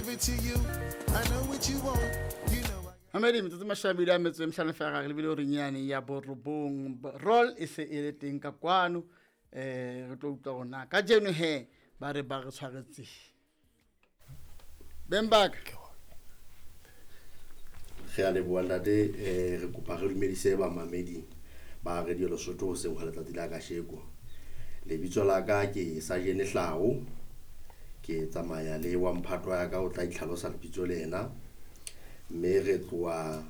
to you. I know what you want. You know Hamedi metsotso mashabile a metso e mehlano fela re lebile hore nyane ya borobong roll e se e le teng ka kwano re tlo utlwa gona ka jeno he ba re tshwaretse Bembak ge a le boandate re kopa re dumedise ba mamedi ba radio Lesotho ho seng hwa letsatsi la ka sheko le bitso la ka ke Sajene Hlao ke tsamaya le wa mphatwa ya ka o tla itlhalosa le bitso lena mme re tloa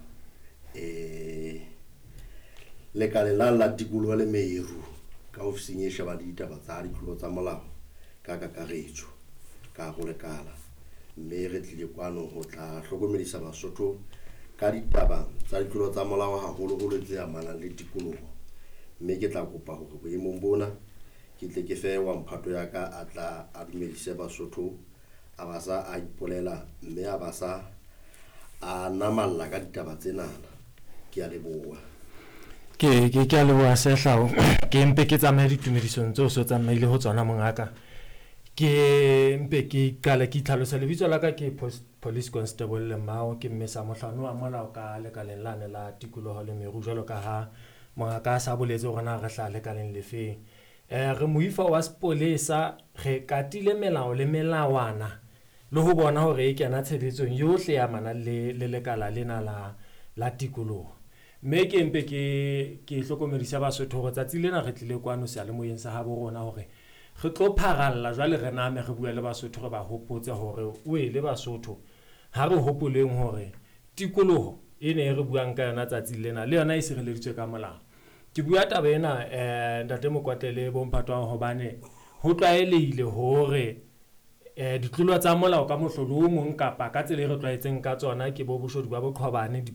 le ka la tikolo le Meru ka ofising e sheba ditaba tsa dikolo tsa molao ka kakaretso ka go lekala mme re tlile kwano ho tla hlokomedisa Basotho ka ditaba tsa dikolo tsa molao haholo ho le tse amanang le tikoloho mme ke tla kopa hore boemong bona ke tle ke fe wa mphato ya ka a tla a dumedise Basotho a ba sa a ipolela mme a ba sa a namalla ka ditaba tsena ke a leboha ke a leboha Sehlao ke mpe ke tsamaya ditumedisong tso so tsamaile ho tsona mongaka ke mpe ke qala ke tlhalosa lebitso la ka ke police constable Lemao ke mmesa mohlano wa molao ka lekaleng lane la tikoloho le Meru jwalo ka ha mongaka sa boletse hore na re hla lekaleng le feng re moifa wa sepolesa re katile melao le melawana le ho bona hore e kena tshebetsong yohle ya mana le lekala lena la tikoloho mme ke mpe ke hlokomedisa Basotho hore tsatsi lena re tlile kwano se le moyeng sa habo rona hore re tlo pharalla jwale re name re bua le Basotho re ba hopotse hore o le Basotho ha re hopoleng hore tikoloho ene re buang ka yona tsatsi lena le yona e sireleditswe ka molao ke bua taba ena ntate Mokwatele bomphatwa hobane ho tlaeleile hore ditlolo tsa molao ka mohlolo o mong kapa ka tsela e re tlwaetseng ka tsona ke bo boshodu ba boqhwabane